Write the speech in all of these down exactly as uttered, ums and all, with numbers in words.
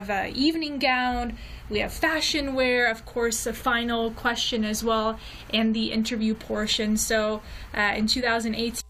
have an evening gown, we have fashion wear, of course, the final question as well, and the interview portion. So uh, in two thousand eighteen,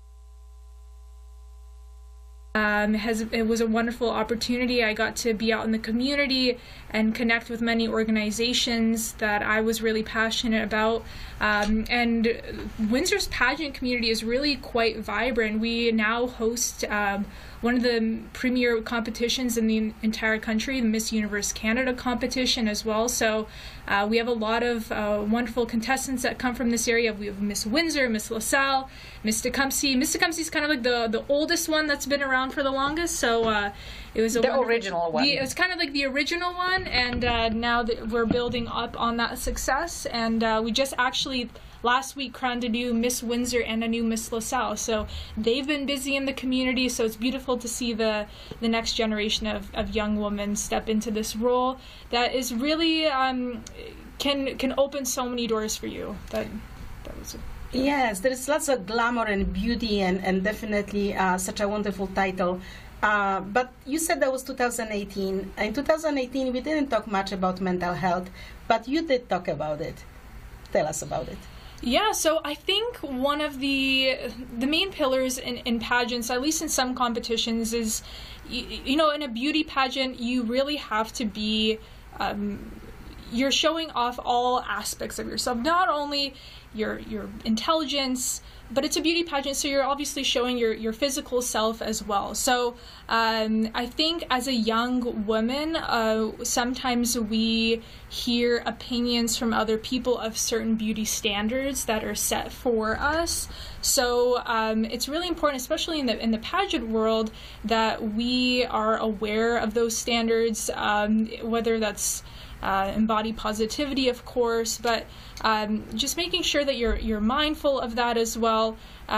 Um, it, has, it was a wonderful opportunity. I got to be out in the community and connect with many organizations that I was really passionate about. Um, and Windsor's pageant community is really quite vibrant. We now host um, one of the premier competitions in the entire country, the Miss Universe Canada competition as well. So uh, we have a lot of uh, wonderful contestants that come from this area. We have Miss Windsor, Miss LaSalle, Miss Tecumseh. Miss Tecumseh is kind of like the, the oldest one that's been around for the longest. So uh, it was a the original one. The, it was kind of like the original one, and uh, now that we're building up on that success. And uh, we just actually last week crowned a new Miss Windsor and a new Miss LaSalle. So they've been busy in the community. So it's beautiful to see the the next generation of, of young women step into this role that is really um, can can open so many doors for you. That that was. A, Yes, there is lots of glamour and beauty, and, and definitely uh, such a wonderful title. Uh, but you said that was two thousand eighteen. In two thousand eighteen, we didn't talk much about mental health, but you did talk about it. Tell us about it. Yeah, so I think one of the the main pillars in, in pageants, at least in some competitions, is, you, you know, in a beauty pageant, you really have to be, um, you're showing off all aspects of yourself, not only your your intelligence, but it's a beauty pageant, so you're obviously showing your, your physical self as well. So um, I think as a young woman, uh, sometimes we hear opinions from other people of certain beauty standards that are set for us. So um, it's really important, especially in the in the pageant world, that we are aware of those standards, um, whether that's Uh, and body positivity, of course, but um, just making sure that you're you're mindful of that as well.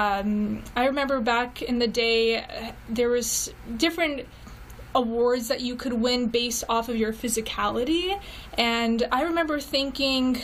Um, I remember back in the day, uh, there was different awards that you could win based off of your physicality, and I remember thinking,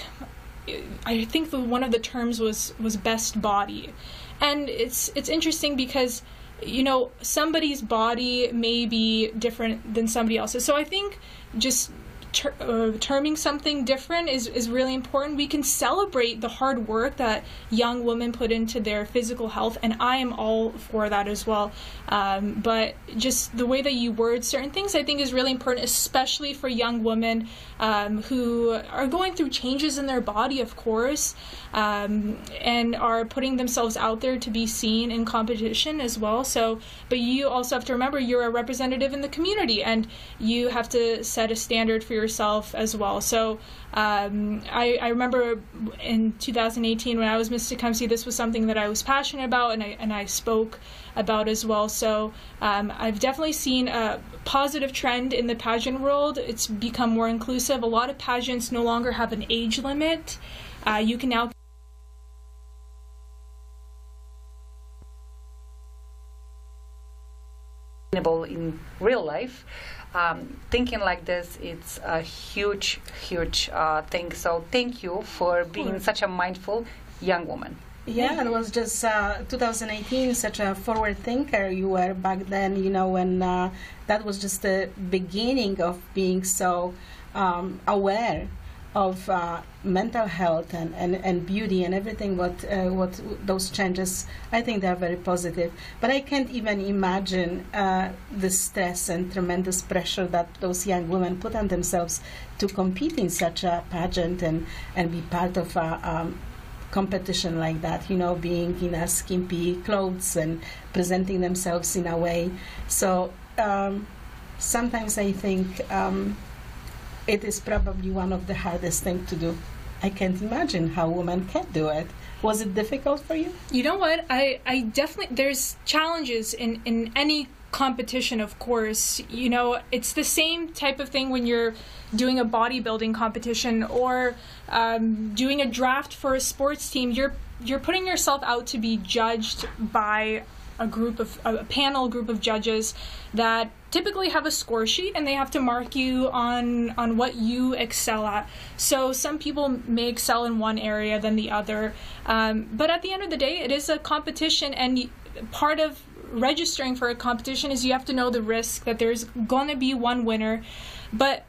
I think the, one of the terms was was best body, and it's it's interesting because, you know, somebody's body may be different than somebody else's. So I think just Ter- uh, terming something different is, is really important. We can celebrate the hard work that young women put into their physical health, and I am all for that as well. Um, but just the way that you word certain things, I think, is really important, especially for young women um, who are going through changes in their body, of course, um, and are putting themselves out there to be seen in competition as well. So, but you also have to remember you're a representative in the community, and you have to set a standard for yourself as well. So um, I, I remember in two thousand eighteen when I was Miss Tecumseh, this was something that I was passionate about, and I and I spoke about as well. So um, I've definitely seen a positive trend in the pageant world. It's become more inclusive. A lot of pageants no longer have an age limit. Uh, you can now in real life. Um, thinking like this, it's a huge, huge uh, thing. So thank you for being such a mindful young woman. Yeah, it was just uh, two thousand eighteen, such a forward thinker you were back then, you know, when uh, that was just the beginning of being so um, aware of uh, mental health and, and, and beauty and everything, what uh, what those changes, I think they're very positive. But I can't even imagine uh, the stress and tremendous pressure that those young women put on themselves to compete in such a pageant and, and be part of a um, competition like that, you know, being in a skimpy clothes and presenting themselves in a way. So um, sometimes I think um, it is probably one of the hardest things to do. I can't imagine how women can do it. Was it difficult for you? You know what? I, I definitely, there's challenges in, in any competition, of course. You know, it's the same type of thing when you're doing a bodybuilding competition or um, doing a draft for a sports team. You're you're putting yourself out to be judged by a group of a panel group of judges that typically have a score sheet, and they have to mark you on on what you excel at. So some people may excel in one area than the other, um, but at the end of the day, it is a competition, and part of registering for a competition is you have to know the risk that there's going to be one winner. But